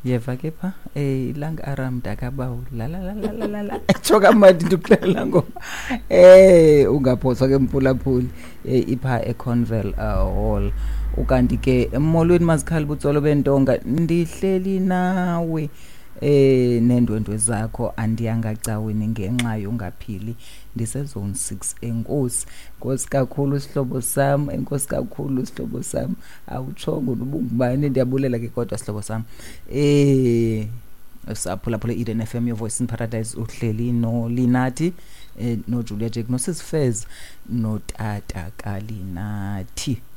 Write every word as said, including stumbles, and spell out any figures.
yeva ke pha eh ilang aram dakabawu la la la la la la choka manje nduklela ngoma eh ungaphoswa ke mpulaphuli ipha eConville Hall ukanti ke emolweni mazikhali butsolo bentonga ndihleli nawe eh nendwendwe zakho andiyanga caweni ngenxa yongaphili ndisezone six enkosi Nkosi kakhulu sihlobo sami enkosi kakhulu sihlobo sami awuchongo ubungubani ndiyabulela ke kodwa sihlobo sami eh saphula phula Eden F M your voice in paradise uhleli no Linathi eh no Julia Jack no Sisfez no Tata Kalinathi